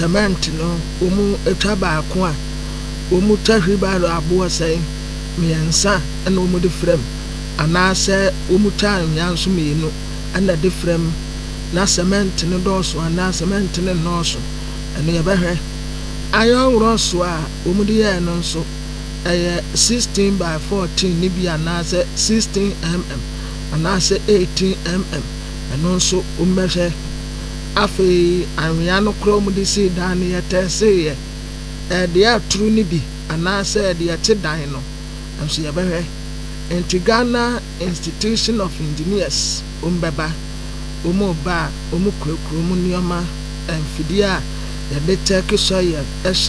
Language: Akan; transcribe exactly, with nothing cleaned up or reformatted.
cement no omu etwa baako a omu tahwi baro abo sai miensa na omu de frem anaasɛ omu ta nyanso mienu ana de frem na cement no dɔɔso ana cement no nɔɔso ɛno yɛ bɛhwɛ iron rods a omu de yɛ no nso ɛyɛ sixteen by fourteen ni bi anaasɛ sixteen millimeters anaasɛ eighteen millimeters ɛno nso omu bɛhwɛ afei anwea no kora omu de si dan no yɛ tɛse yɛ ɛde aturu ni bi anaasɛ ɛde yɛte dan no nso yɛ bɛhwɛ nti Ghana Institution of Engineers omu bɛba omu ba omu kurakura mu nneɛma mfidie a yɛde tɛke soil ɛhyɛ